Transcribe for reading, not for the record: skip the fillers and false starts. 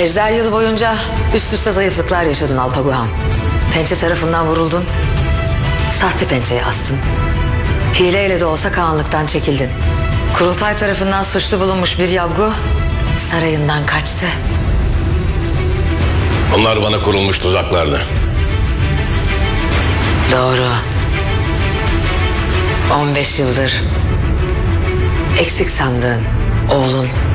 Ejder yılı boyunca üst üste zayıflıklar yaşadın Alpaguhan. Pençe tarafından vuruldun. Sahte pençeye astın. Hileyle de olsa Kağanlıktan çekildin. Kurultay tarafından suçlu bulunmuş bir Yavgu sarayından kaçtı. Onlar bana kurulmuş tuzaklardı. Doğru. 15 yıldır eksik sandığın oğlun